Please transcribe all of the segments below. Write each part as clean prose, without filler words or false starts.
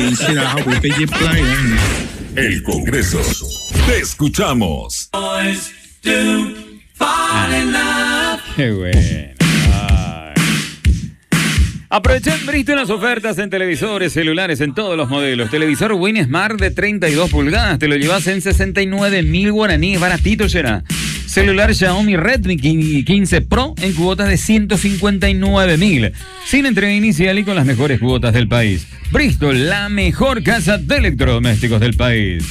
El Congreso. Te escuchamos. Qué bueno. Aprovechen Bristol las ofertas en televisores, celulares en todos los modelos. Televisor Win Smart de 32 pulgadas, te lo llevas en 69.000 guaraníes, baratito será. Celular Xiaomi Redmi 15 Pro en cuotas de 159.000, sin entrega inicial y con las mejores cuotas del país. Bristol, la mejor casa de electrodomésticos del país.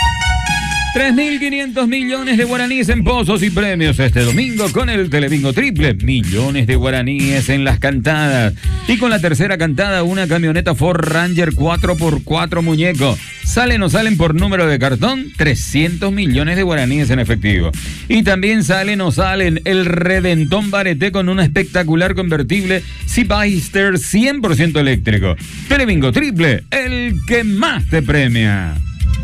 3.500 millones de guaraníes en pozos y premios este domingo con el Telebingo Triple. Millones de guaraníes en las cantadas. Y con la tercera cantada, una camioneta Ford Ranger 4x4 muñeco. Salen o salen por número de cartón, 300 millones de guaraníes en efectivo. Y también salen o salen el Redentón Bareté con un espectacular convertible Seabuster 100% eléctrico. Telebingo Triple, el que más te premia.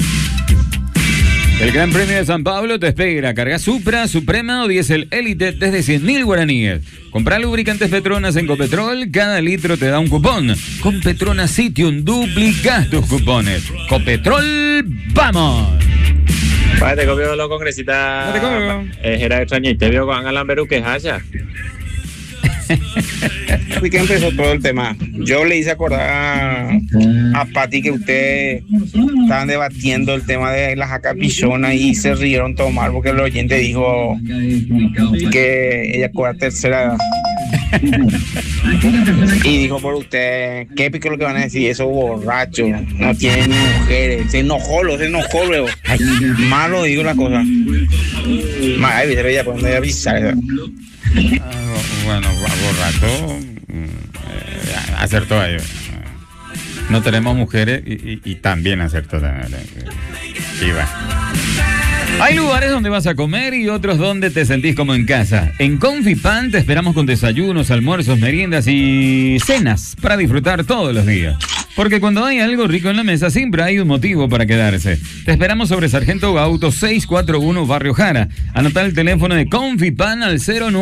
El Gran Premio de San Pablo te espera. Carga Supra, Suprema o Diesel Elite desde 100.000 guaraníes. Compra lubricantes Petronas en Copetrol. Cada litro te da un cupón. Con Petronas Citium duplicas tus cupones. Copetrol, ¡vamos! Te copió los congresistas. Era extraño y te vio con Alan Berú que haya. Así que empezó todo el tema. Yo le hice acordar a Pati que ustedes estaban debatiendo el tema de la jaca pichona y se rieron todo mal porque el oyente dijo que ella cobra tercera edad. Y dijo por usted, qué pico lo que van a decir, esos borrachos, no tienen mujeres. Se enojó luego. Ay, malo digo la cosa. Ay, pero ya cuando avisar. Bueno, borracho, acertó ahí. No tenemos mujeres y también acertó. Y va. Hay lugares donde vas a comer y otros donde te sentís como en casa. En Confipan te esperamos con desayunos, almuerzos, meriendas y cenas para disfrutar todos los días. Porque cuando hay algo rico en la mesa siempre hay un motivo para quedarse. Te esperamos sobre Sargento Gauto 641 Barrio Jara. Anota el teléfono de Confipan al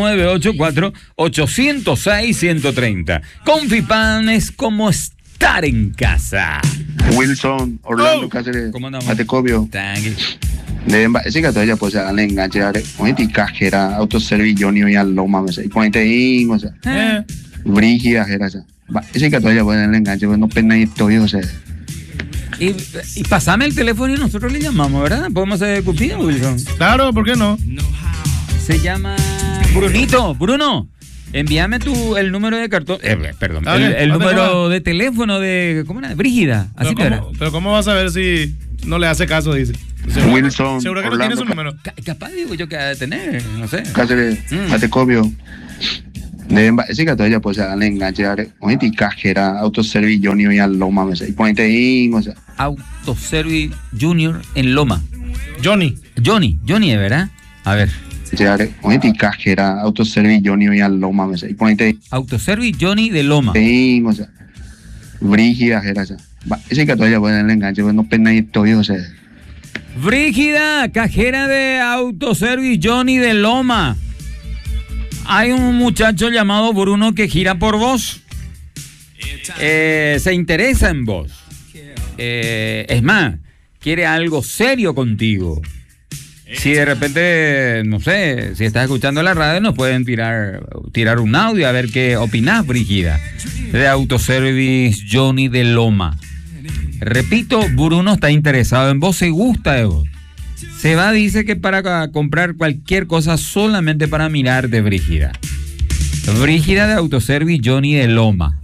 0984-806-130. Confipan es como estar en casa. Wilson, Orlando Cáceres, Matecobio. Ese gato ya pues le enganche ponete cajera autoservice Johnny y al loma y ponete in, o sea brígida era esa. Ese gato ya pues le enganche pues no pena y todo, o sea. Y pasame el teléfono y nosotros le llamamos, ¿verdad? Podemos hacer cupido, Wilson. Claro, ¿por qué no? Se llama Brunito. Bruno, envíame el número de cartón, perdón, el número de teléfono de, ¿cómo era? Brígida, así te era. Pero ¿cómo vas a ver si no le hace caso, dice? Wilson, seguro que Orlando, no tiene su número. Capaz digo yo que ha de tener, no sé. Cáceres, Matecobio. Ese gato ya pues le enganche ponete cajera autoservice Junior y al loma y ponete in, o sea. Autoservice Junior en Loma. Johnny es verdad. A ver. Ponete cajera autoservice Junior y al loma y ponete Autoservice Johnny de Loma. In, o sea. Brígida era esa. Ese gato ya pues le enganche pues no pena y todo, o sea. Brígida, cajera de Autoservice Johnny de Loma. Hay un muchacho llamado Bruno que gira por vos. Se interesa en vos. Es más, quiere algo serio contigo. Si de repente, no sé, si estás escuchando la radio, nos pueden tirar un audio a ver qué opinás, Brígida, de Autoservice Johnny de Loma. Repito, Bruno está interesado en vos, se gusta de vos. Se va, dice que para comprar cualquier cosa solamente para mirarte, Brígida. Brígida de Autoservice Johnny de Loma.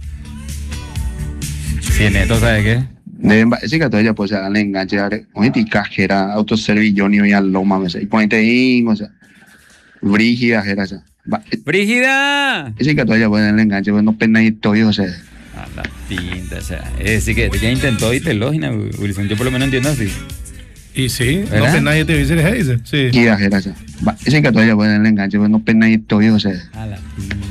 Si Neto, ¿sabe qué? Ese gato ya pues le enganche ponete cajera autoservice Johnny y al loma y ponete in, o sea. Brígida era esa. ¡Brígida! Ese gato ya pues le enganche pues no pena y todo, o sea. A la pinta, o sea. Es decir que ya intentó y te lógica, Wilson. Yo por lo menos entiendo así. Y sí, ¿verdad? No pena nadie te dice, sí. Ese gato ya pues le enganche pues no pena y todo, o sea. A la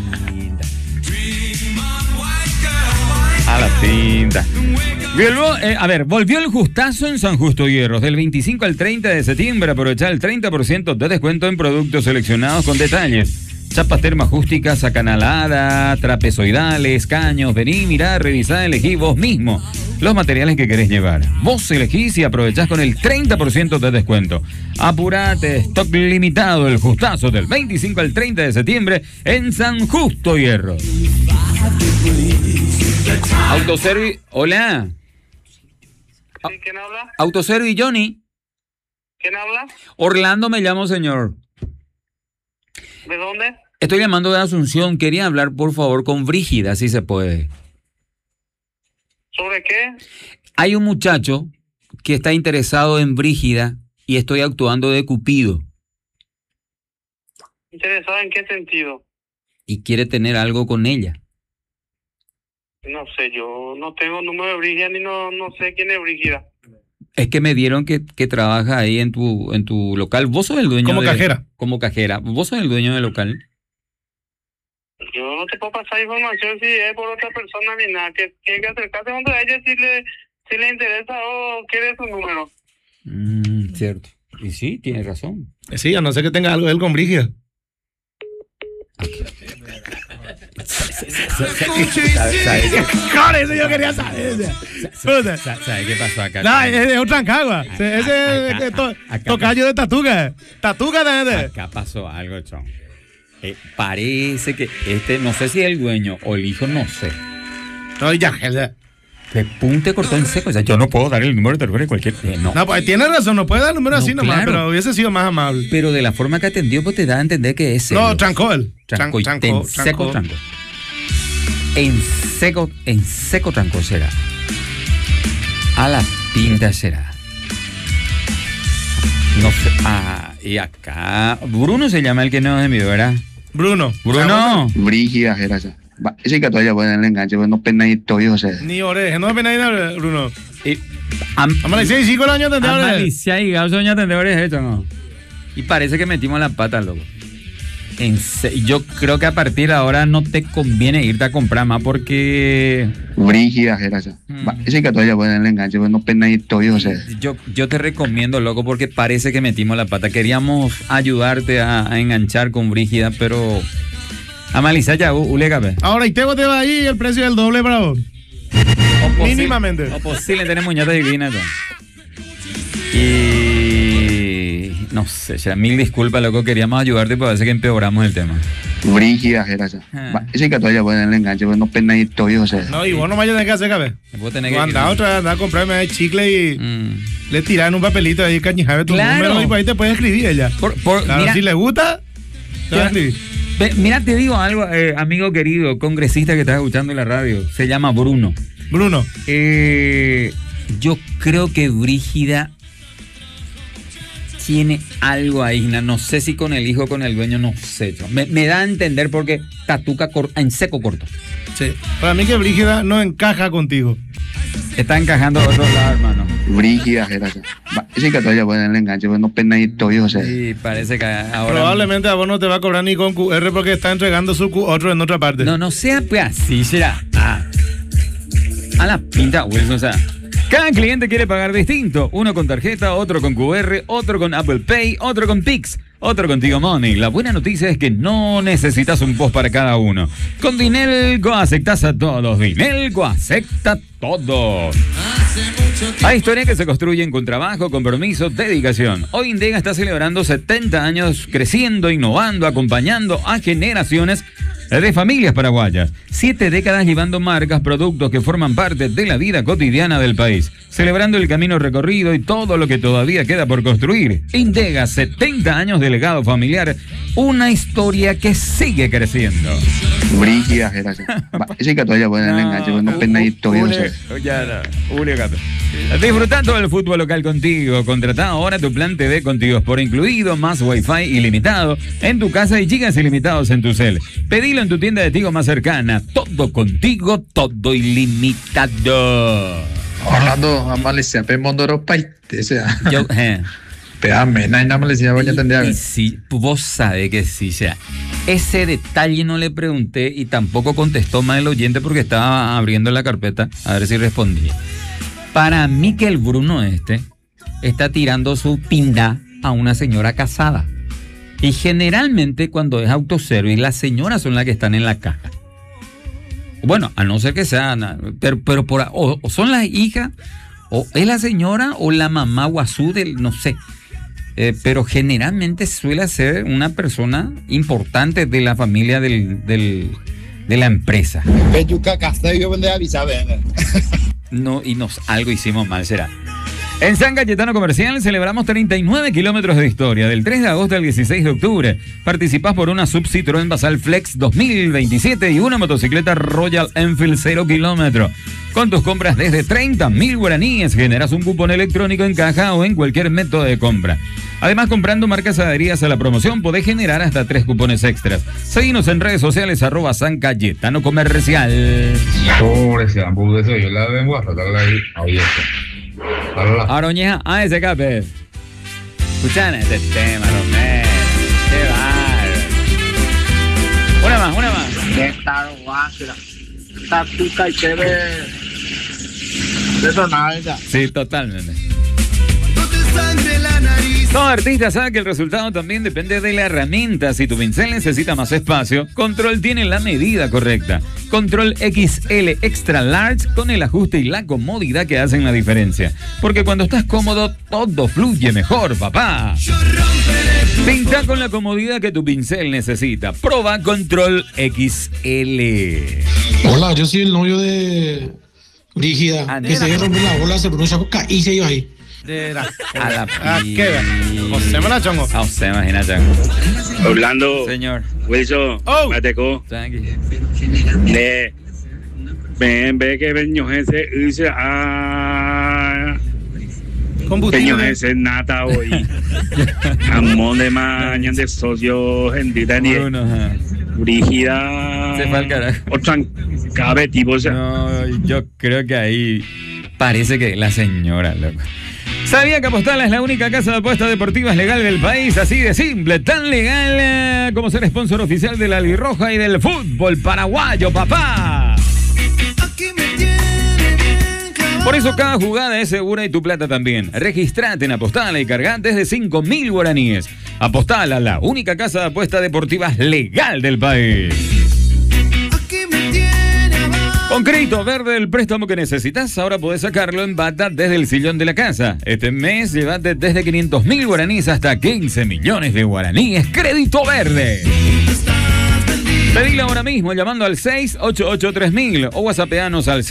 pinta. Volvió el Justazo en San Justo Hierros. Del 25 al 30 de septiembre, aprovechar el 30% de descuento en productos seleccionados con detalles. Chapas termoacústicas acanaladas, trapezoidales, caños. Vení, mirá, revisá, elegí vos mismo. los materiales que querés llevar. Vos elegís y aprovechás con el 30% de descuento. Apurate, stock limitado, el justazo del 25 al 30 de septiembre en San Justo Hierro. Autoservi, hola. ¿Sí? ¿Quién habla? Autoservi, Johnny. ¿Quién habla? Orlando me llamo, señor. ¿De dónde? Estoy llamando de Asunción. Quería hablar, por favor, con Brígida, si se puede. ¿Sobre qué? Hay un muchacho que está interesado en Brígida y estoy actuando de Cupido. ¿Interesado en qué sentido? Y quiere tener algo con ella. No sé, yo no tengo número de Brígida ni no sé quién es Brígida. Es que me dieron que trabaja ahí en tu local. ¿Vos sos el dueño? Como cajera. Como cajera. ¿Vos sos el dueño del local? Yo no te puedo pasar información si es por otra persona ni nada. Que tiene que acercarse contra ella si le interesa o quiere su número. Cierto. Y sí, tiene razón. Sí, a no ser que tenga algo él con Brígida. Con eso yo quería saber. ¿Sabes qué pasó acá? No, es otra Rancagua. Ese es tocayo de Tatuca. Tatuca también. Acá pasó algo, chon. Parece que no sé si es el dueño o el hijo, no sé. No, ya. Que punte cortó en seco. O sea, yo no puedo dar el número de teléfono de cualquier. No, pues tiene razón, no puede dar el número así no, nomás, claro. pero hubiese sido más amable. Pero de la forma que atendió, pues te da a entender que es él. No, trancó él. Trancó. En seco trancó será. A la pinta será. No sé. Y acá. Bruno se llama el que nos envió, ¿verdad? Bruno. Brígida, era esa. Ese que todavía puede darle enganche, pues no pena y todo, o sea. Ni oreja, no pena y Bruno. Amalicia y 5 años tendré oreja. Amalicia y Gauso años tendré oreja, esto no. Y parece que metimos la pata, loco. Yo creo que a partir de ahora no te conviene irte a comprar más porque... Brígida, era esa. Ese que todavía puede darle enganche, pues no pena y todo, o sea. Yo te recomiendo, loco, porque parece que metimos la pata. Queríamos ayudarte a enganchar con Brígida, pero... Amalicia ya, ulegabe. Ahora, y te va ahí el precio del doble para vos. Mínimamente. O posible, tenemos muñecas divinas. Y... No sé, ya, mil disculpas, loco. Queríamos ayudarte, pero parece que empeoramos el tema. Brígida, era esa. Ese que todavía puede darle enganche, pues no pena y todo, o sea. No, y vos no vayas a tener que hacer, cabe. Vos tenés que... Anda a comprarme el chicle y... Le tiran un papelito ahí, cañijabe tu número y por ahí te puedes escribir ella. Claro, mira, si le gusta, te va a escribir. Mira, te digo algo, amigo querido, congresista que estás escuchando en la radio, se llama Bruno. Yo creo que Brígida tiene algo ahí, no sé si con el hijo o con el dueño, no sé. Me da a entender porque Tatuca en seco corto. Sí, para mí que Brígida no encaja contigo. Está encajando a otro lado, hermano. Brígida, era esa. Ese que todavía puede darle enganche, pues no pena y todo, o sea. Sí, parece que ahora... Probablemente a vos no te va a cobrar ni con QR porque está entregando su otro en otra parte. No sea pues así, será. A la pinta, Wilson, o sea... Cada cliente quiere pagar distinto. Uno con tarjeta, otro con QR, otro con Apple Pay, otro con Pix, otro con Tigo Money. La buena noticia es que no necesitas un post para cada uno. Con Dinelco aceptas a todos. Dinelco acepta todo. Hay historias que se construyen con trabajo, compromiso, dedicación. Hoy Indega está celebrando 70 años creciendo, innovando, acompañando a generaciones de familias paraguayas. 7 décadas llevando marcas, productos que forman parte de la vida cotidiana del país. Celebrando el camino recorrido y todo lo que todavía queda por construir. Indega, 70 años de legado familiar. Una historia que sigue creciendo. Brígida, era esa. Ese que todavía puede darle enganche, pues no pena y todo, o sea. Disfrutando del fútbol local contigo. Contratá ahora tu plan TV contigo por incluido, más wifi ilimitado en tu casa y gigas ilimitados en tu cel. Pedilo en tu tienda de Tigo más cercana. Todo contigo, todo ilimitado. Orlando, Amalicia, pe Mondoro Paite, sea. Yo, Peame, nada más le decía, voy a entender. Y sí, vos sabés que sí, o sea, ese detalle no le pregunté y tampoco contestó más el oyente porque estaba abriendo la carpeta a ver si respondía. Para mí que el Bruno está tirando su pinda a una señora casada. Y generalmente cuando es autoservice, las señoras son las que están en la caja. Bueno, a no ser que sean, pero o son las hijas, o es la señora, o la mamá guazú del, no sé. Pero generalmente suele ser una persona importante de la familia de la empresa. No, y algo hicimos mal, será. En San Cayetano Comercial celebramos 39 kilómetros de historia, del 3 de agosto al 16 de octubre. Participás por una Sub Citroën Basal Flex 2027 y una motocicleta Royal Enfield 0 kilómetros. Con tus compras desde 30.000 guaraníes generas un cupón electrónico en caja o en cualquier método de compra. Además, comprando marcas adheridas a la promoción podés generar hasta 3 cupones extras. Seguinos en redes sociales @San Cayetano Comercial. Yo la vengo a tratar ahí está. Aroñeja ASKP. Escuchan este tema, Romero. Qué bárbaro. Una más. ¿Qué tal, guásira? Está pica y chévere. Eso nada, ya. Sí, totalmente. Todo artista sabe que el resultado también depende de la herramienta. Si tu pincel necesita más espacio, Control tiene la medida correcta. Control XL Extra Large con el ajuste y la comodidad que hacen la diferencia. Porque cuando estás cómodo, todo fluye mejor, papá. Pinta con la comodidad que tu pincel necesita. Proba Control XL. Hola, yo soy el novio de Brígida. Que se rompe la bola, se pronuncia coca y se iba ahí. A la ¿qué? José me la chongo. A usted, imagina, chongo. Orlando. Señor. Wilson. Mateco. Tranqui. Ve que veños ese dice combustible. Veños ese nata hoy. Amón de mañana de socio gendita ni Brígida. Se fue al carajo. Otra cabe tipo. No, yo creo que ahí parece que la señora, loco. ¿Sabía que Apostala es la única casa de apuestas deportivas legal del país? Así de simple, tan legal como ser sponsor oficial de la Albirroja y del fútbol paraguayo, papá. Por eso cada jugada es segura y tu plata también. Registrate en Apostala y cargá desde 5.000 guaraníes. Apostala, la única casa de apuestas deportivas legal del país. Con Crédito Verde, el préstamo que necesitas, ahora podés sacarlo en Bata desde el sillón de la casa. Este mes, llévate desde 500.000 guaraníes hasta 15 millones de guaraníes. Crédito Verde. Pedilo ahora mismo llamando al 688-3000 o whatsappeanos al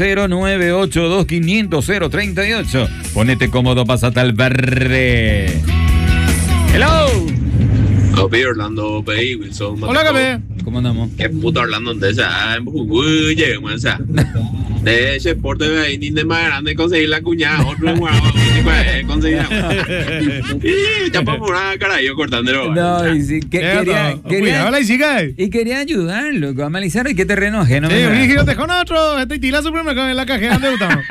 0982-500-038. Ponete cómodo, pasate al verde. Hello. Gaby, Orlando, Bay, Wilson. Hola, Gaby. ¿Cómo andamos? Qué puto Orlando de esa. Llegamos a esa. De ese porte de ahí, ni de más grande conseguir la cuñada. Otro conseguir. Ya para una cara yo cortándolo. No, y sí, quería ayudarlo, a Malizar y qué terreno ajeno. Sí, yo te con otro. Este tira supermercado en la cajera de Utano.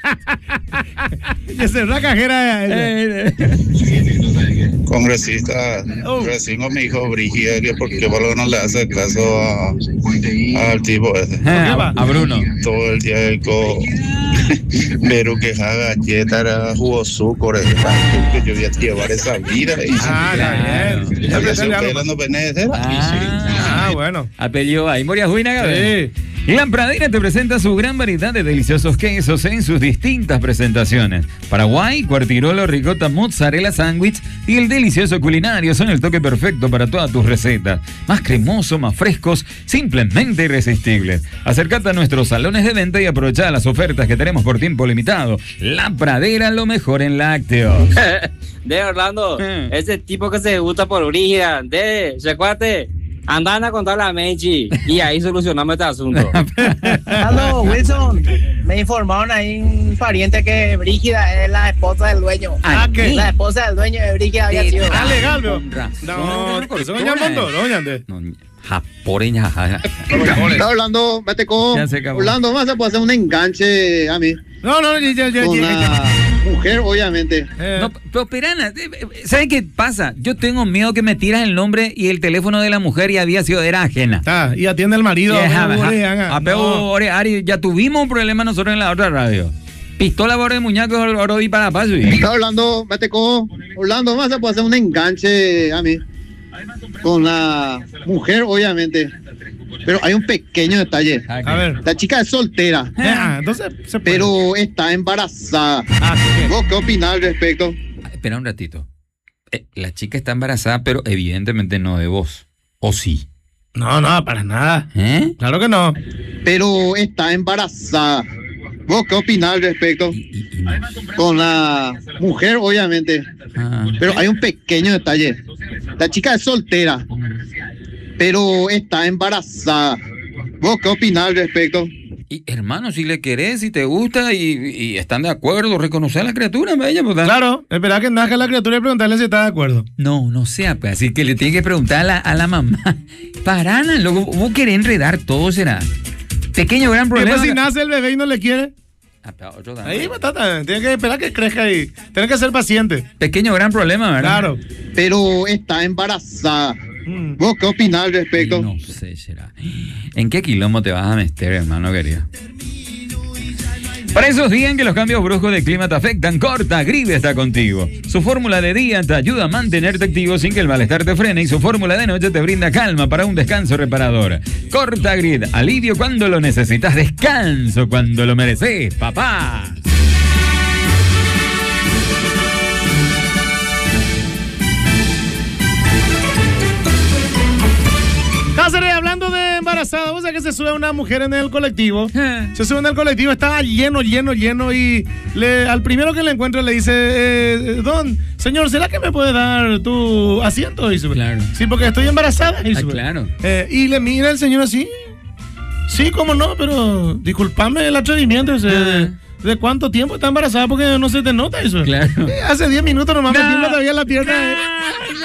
Esa es la cajera. Congresista, recién me dijo Brígida que por qué no le hace caso al tipo ese. A Bruno. Todo el día pero que haga galleta era jugoso por el que yo voy a llevar esa vida. Bueno. Apellido ahí, Moria Juina, Gabriel. La Pradera te presenta su gran variedad de deliciosos quesos en sus distintas presentaciones. Paraguay, cuartirolo, ricota, mozzarella, sándwich y el delicioso culinario son el toque perfecto para todas tus recetas. Más cremosos, más frescos, simplemente irresistibles. Acércate a nuestros salones de venta y aprovecha las ofertas que tenemos por tiempo limitado. La Pradera, lo mejor en lácteos. De Orlando, ese tipo que se gusta por Brígida, recuérdate. Andan a contar a Mechi y ahí solucionamos este asunto. Aló, Wilson. Me informaron ahí un pariente que Brígida es la esposa del dueño. ¿Qué? La esposa del dueño de Brígida había sido. Ah, legal, bro. No, eso me llaman todo, Japoreña. Está hablando, vete con Orlando, vas a poder hacer un enganche a mí. No, ya. Mujer, obviamente. No, pero Perana, ¿sabes qué pasa? Yo tengo miedo que me tiras el nombre y el teléfono de la mujer y era ajena. Y atiende al marido. Ari, ya tuvimos un problema nosotros en la otra radio. Pistola por el muñeco, oro y para paso. Está hablando, vete con Orlando, vas a poder hacer un enganche a mí. con la mujer, obviamente. Pero hay un pequeño detalle. A ver. La chica es soltera. Entonces se puede. Pero está embarazada. ¿Vos qué opinás al respecto? Espera un ratito. La chica está embarazada, pero evidentemente no de vos. ¿O sí? No, para nada. Claro que no. Pero está embarazada. ¿Vos qué opinás al respecto? Con la mujer, obviamente. Pero hay un pequeño detalle. La chica es soltera. Pero está embarazada. ¿Vos qué opinás al respecto? Y hermano, si le querés, si te gusta y están de acuerdo, reconocer a la criatura, bella, pues, claro, esperá que nazca la criatura y preguntarle si está de acuerdo. No sea, pues, así que le tiene que preguntar a la mamá. Parana, luego vos querés enredar todo, será. Pequeño gran problema. Después si nace el bebé y no le quiere. Ahí, batata, tiene que esperar que crezca y tiene que ser paciente. Pequeño gran problema, ¿verdad? Claro. Pero está embarazada. ¿Vos qué opinás al respecto? No sé, será. ¿En qué quilombo te vas a meter, hermano querido? Para esos días en que los cambios bruscos de clima te afectan, Cortagrid está contigo. Su fórmula de día te ayuda a mantenerte activo sin que el malestar te frene y su fórmula de noche te brinda calma para un descanso reparador. Cortagrid, alivio cuando lo necesitas, descanso cuando lo mereces, papá. Cáceres, hablando de embarazada, vos sabés que se sube una mujer en el colectivo. Se sube en el colectivo, estaba lleno y al primero que le encuentra le dice, don, señor, ¿será que me puede dar tu asiento? Dice, claro. Sí, porque estoy embarazada. Dice, claro. Y le mira el señor así. Sí, cómo no, pero discúlpame el atrevimiento. ¿De cuánto tiempo está embarazada? Porque no se te nota eso. Claro. Hace 10 minutos nomás me tiembla todavía la pierna.